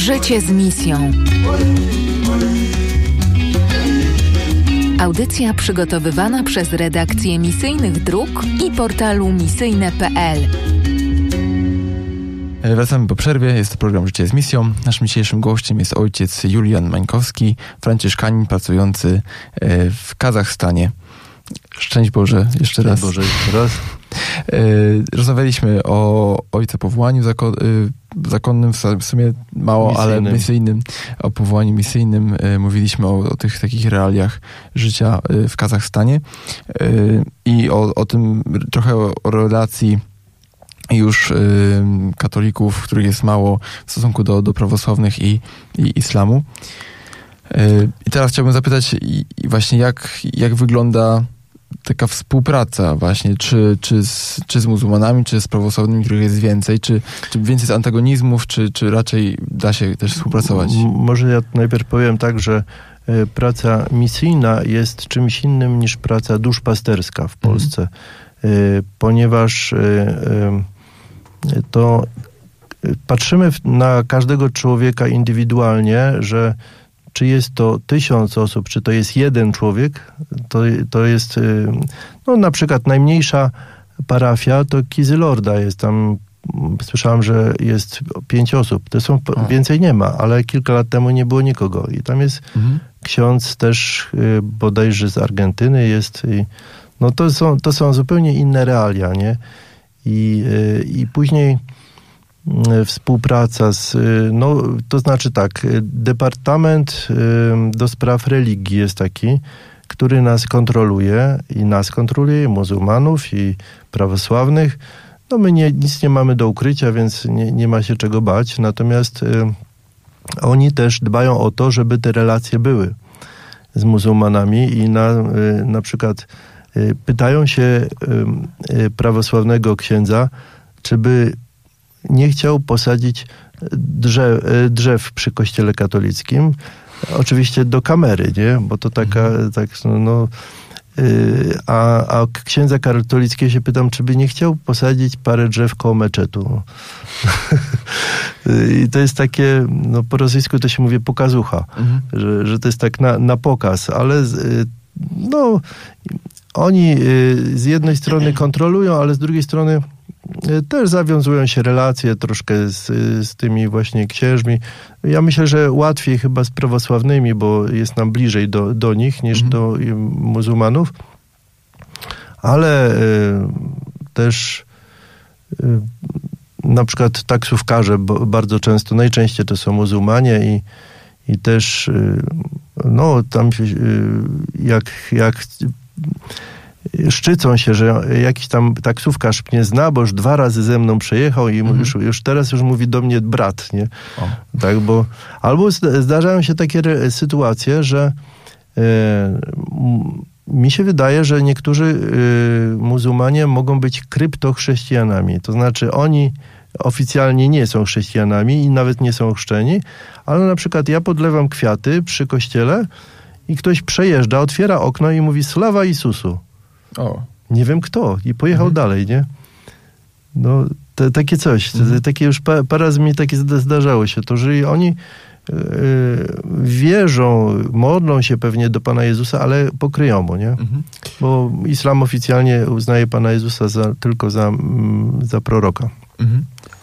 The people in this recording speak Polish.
Życie z misją. Audycja przygotowywana przez redakcję Misyjnych Dróg i portalu misyjne.pl. Wracamy po przerwie. Jest to program Życie z misją. Naszym dzisiejszym gościem jest ojciec Julian Mańkowski, franciszkanin pracujący w Kazachstanie. Szczęść Boże jeszcze raz. Szczęść Boże jeszcze raz. Rozmawialiśmy o ojca powołaniu zakonnym, w sumie mało, misyjnym. Ale misyjnym, o powołaniu misyjnym. Mówiliśmy o tych takich realiach życia w Kazachstanie i o tym trochę o relacji już katolików, których jest mało w stosunku do prawosławnych i islamu. I teraz chciałbym zapytać właśnie jak wygląda taka współpraca właśnie, czy z muzułmanami, czy z prawosławnymi, których jest więcej, czy więcej jest antagonizmów, czy raczej da się też współpracować? Może ja najpierw powiem tak, że praca misyjna jest czymś innym niż praca duszpasterska w Polsce, ponieważ to patrzymy na każdego człowieka indywidualnie, że czy jest to 1000 osób, czy to jest jeden człowiek, to jest, no na przykład najmniejsza parafia to Kizylorda jest tam, słyszałem, że jest 5 osób. To są, więcej nie ma, ale kilka lat temu nie było nikogo. I tam jest ksiądz też bodajże z Argentyny jest. No to są zupełnie inne realia, nie? I później współpraca no to znaczy tak, Departament do Spraw Religii jest taki, który nas kontroluje, i muzułmanów, i prawosławnych. No my nic nie mamy do ukrycia, więc nie ma się czego bać. Natomiast oni też dbają o to, żeby te relacje były z muzułmanami i na przykład pytają się prawosławnego księdza, czy by nie chciał posadzić drzew przy kościele katolickim. Oczywiście do kamery, nie? Bo to a księdza katolickiego się pytam, czy by nie chciał posadzić parę drzew koło meczetu. I to jest takie, no po rosyjsku to się mówi pokazucha, że to jest tak na pokaz, ale no oni z jednej strony kontrolują, ale z drugiej strony też zawiązują się relacje troszkę z tymi właśnie księżmi. Ja myślę, że łatwiej chyba z prawosławnymi, bo jest nam bliżej do nich niż do muzułmanów. Ale też na przykład taksówkarze bardzo często, najczęściej to są muzułmanie i też no tam jak szczycą się, że jakiś tam taksówkarz mnie zna, bo już 2 razy ze mną przejechał i już teraz mówi do mnie brat, nie? Tak, bo albo zdarzają się takie sytuacje, że mi się wydaje, że niektórzy muzułmanie mogą być kryptochrześcijanami. To znaczy oni oficjalnie nie są chrześcijanami i nawet nie są chrzczeni, ale na przykład ja podlewam kwiaty przy kościele i ktoś przejeżdża, otwiera okno i mówi Sława Jezusu. Nie wiem kto. I pojechał dalej, nie? No, takie coś. Takie już parę razy mi takie zdarzało się to, że oni wierzą, modlą się pewnie do Pana Jezusa, ale po kryjomu, nie? Bo islam oficjalnie uznaje Pana Jezusa tylko za proroka.